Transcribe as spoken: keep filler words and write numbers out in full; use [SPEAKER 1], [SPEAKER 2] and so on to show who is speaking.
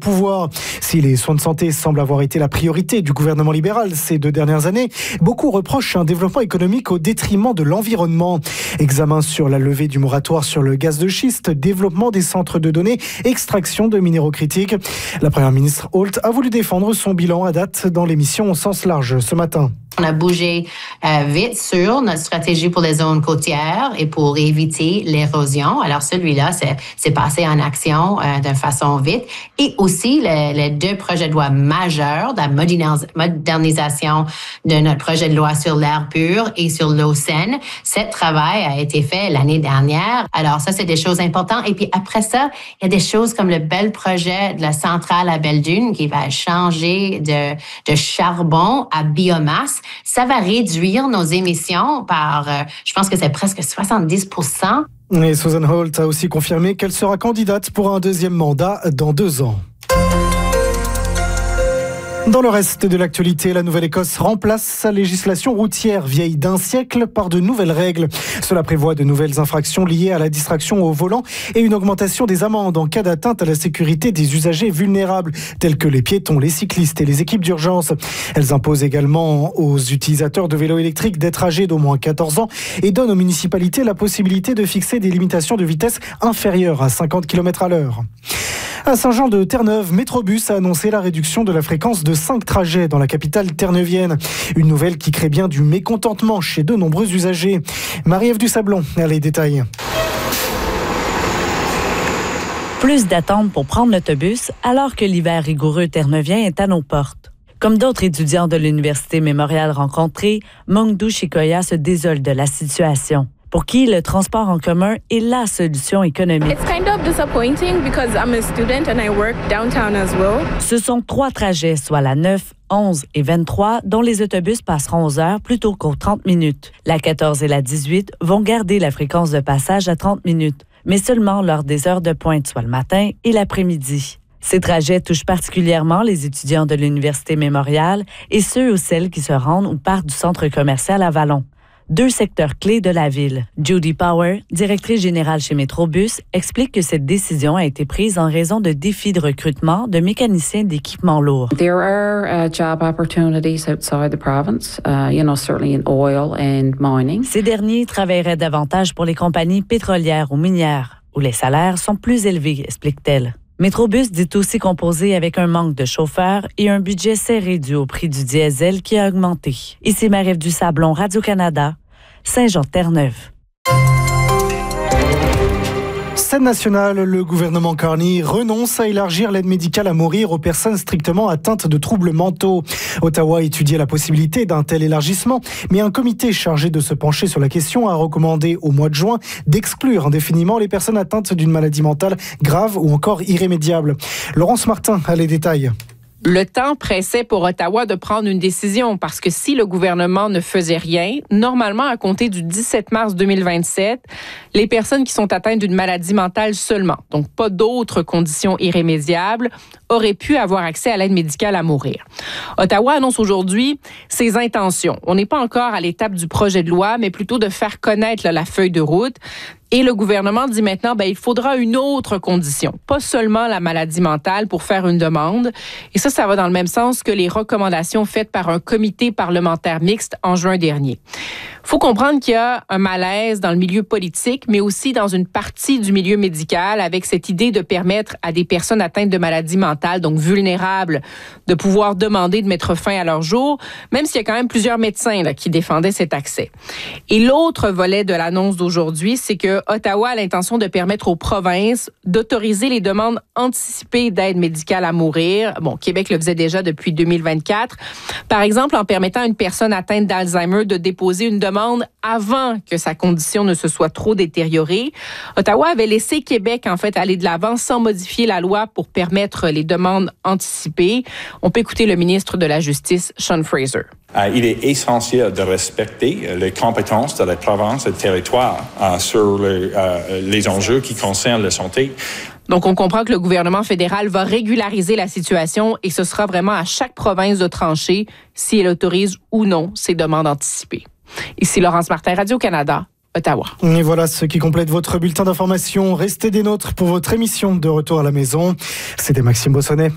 [SPEAKER 1] pouvoir. Si les soins de santé semblent avoir été la priorité du gouvernement libéral ces deux dernières années, beaucoup reprochent un développement économique au détriment de l'environnement. Examen sur la levée du moratoire sur le gaz de schiste, développement des centres de données, extraction de minéraux critiques. La première ministre Holt a voulu défendre son bilan à date dans l'émission Au sens large ce matin.
[SPEAKER 2] On a bougé euh, vite sur notre stratégie pour les zones côtières et pour éviter l'érosion. Alors celui-là, c'est, c'est passé en action euh, de façon vite. Et aussi les, les deux projets de loi majeurs, la modernis- modernisation de notre projet de loi sur l'air pur et sur l'eau saine. Ce travail a été fait l'année dernière. Alors ça, c'est des choses importantes. Et puis après ça, il y a des choses comme le bel projet de la centrale à Belle-Dune qui va changer de, de charbon à biomasse. Ça va réduire nos émissions par, euh, je pense que c'est presque soixante-dix pour cent.
[SPEAKER 1] Et Susan Holt a aussi confirmé qu'elle sera candidate pour un deuxième mandat dans deux ans. Dans le reste de l'actualité, la Nouvelle-Écosse remplace sa législation routière vieille d'un siècle par de nouvelles règles. Cela prévoit de nouvelles infractions liées à la distraction au volant et une augmentation des amendes en cas d'atteinte à la sécurité des usagers vulnérables, tels que les piétons, les cyclistes et les équipes d'urgence. Elles imposent également aux utilisateurs de vélos électriques d'être âgés d'au moins quatorze ans et donnent aux municipalités la possibilité de fixer des limitations de vitesse inférieures à cinquante kilomètres à l'heure. À Saint-Jean-de-Terre-Neuve, Métrobus a annoncé la réduction de la fréquence de cinq trajets dans la capitale terneuvienne. Une nouvelle qui crée bien du mécontentement chez de nombreux usagers. Marie-Ève Dusablon a les détails.
[SPEAKER 3] Plus d'attente pour prendre l'autobus alors que l'hiver rigoureux terneuvien est à nos portes. Comme d'autres étudiants de l'Université Mémorial rencontrés, Mongdou Shikoya se désole de la situation. Pour qui le transport en commun est la solution économique.
[SPEAKER 4] It's kind of disappointing because I'm a student and I work downtown as well.
[SPEAKER 3] Ce sont trois trajets, soit la neuf, onze et vingt-trois, dont les autobus passeront aux heures plutôt qu'aux trente minutes. La quatorze et la dix-huit vont garder la fréquence de passage à trente minutes, mais seulement lors des heures de pointe, soit le matin et l'après-midi. Ces trajets touchent particulièrement les étudiants de l'Université Mémorial et ceux ou celles qui se rendent ou partent du centre commercial à Vallon. Deux secteurs clés de la ville. Judy Power, directrice générale chez Métrobus, explique que cette décision a été prise en raison de défis de recrutement de mécaniciens d'équipements lourds.
[SPEAKER 5] There are uh, job opportunities outside the province, uh, you know, certainly in oil and mining.
[SPEAKER 3] Ces derniers travailleraient davantage pour les compagnies pétrolières ou minières, où les salaires sont plus élevés, explique-t-elle. Métrobus dit aussi composer avec un manque de chauffeurs et un budget serré dû au prix du diesel qui a augmenté. Ici Marie-Ève Dusablon, Radio-Canada, Saint-Jean-de-Terre-Neuve.
[SPEAKER 1] Scène nationale, le gouvernement Carney renonce à élargir l'aide médicale à mourir aux personnes strictement atteintes de troubles mentaux. Ottawa étudiait la possibilité d'un tel élargissement, mais un comité chargé de se pencher sur la question a recommandé au mois de juin d'exclure indéfiniment les personnes atteintes d'une maladie mentale grave ou encore irrémédiable. Laurence Martin a les détails.
[SPEAKER 6] Le temps pressait pour Ottawa de prendre une décision parce que si le gouvernement ne faisait rien, normalement, à compter du dix-sept mars deux mille vingt-sept, les personnes qui sont atteintes d'une maladie mentale seulement, donc pas d'autres conditions irrémédiables, auraient pu avoir accès à l'aide médicale à mourir. Ottawa annonce aujourd'hui ses intentions. On n'est pas encore à l'étape du projet de loi, mais plutôt de faire connaître là, la feuille de route. Et le gouvernement dit maintenant, ben, il faudra une autre condition, pas seulement la maladie mentale pour faire une demande. Et ça, ça va dans le même sens que les recommandations faites par un comité parlementaire mixte en juin dernier. Il faut comprendre qu'il y a un malaise dans le milieu politique, mais aussi dans une partie du milieu médical avec cette idée de permettre à des personnes atteintes de maladies mentales, donc vulnérables, de pouvoir demander de mettre fin à leur jour, même s'il y a quand même plusieurs médecins là, qui défendaient cet accès. Et l'autre volet de l'annonce d'aujourd'hui, c'est que Ottawa a l'intention de permettre aux provinces d'autoriser les demandes anticipées d'aide médicale à mourir. Bon, Québec le faisait déjà depuis deux mille vingt-quatre. Par exemple, en permettant à une personne atteinte d'Alzheimer de déposer une demande avant que sa condition ne se soit trop détériorée. Ottawa avait laissé Québec, en fait, aller de l'avant sans modifier la loi pour permettre les demandes anticipées. On peut écouter le ministre de la Justice, Sean Fraser.
[SPEAKER 7] Euh, il est essentiel de respecter les compétences de la province et du territoire euh, sur le, euh, les enjeux qui concernent la santé.
[SPEAKER 6] Donc, on comprend que le gouvernement fédéral va régulariser la situation et ce sera vraiment à chaque province de trancher si elle autorise ou non ces demandes anticipées. Ici Laurence Martin, Radio-Canada, Ottawa.
[SPEAKER 1] Et voilà ce qui complète votre bulletin d'information. Restez des nôtres pour votre émission de Retour à la maison. C'était Maxime Bossonnet.